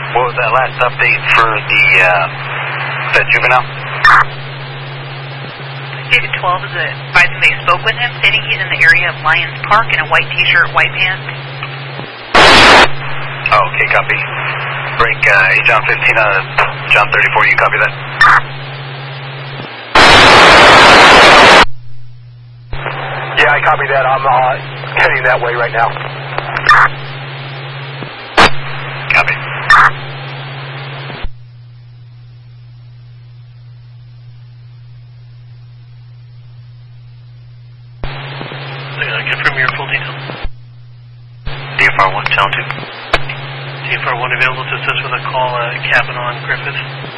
What was that last update for that juvenile? David 12 is advising they spoke with him, stating he's in the area of Lions Park in a white t-shirt, white pants. Oh, okay, copy. Break John 15 John 34, you copy that? Yeah, I copy that. I'm heading that way right now. Copy. Confirm your full detail. DFR 1, Channel 2. DFR 1 available to assist with a call, Kavanaugh and Griffith.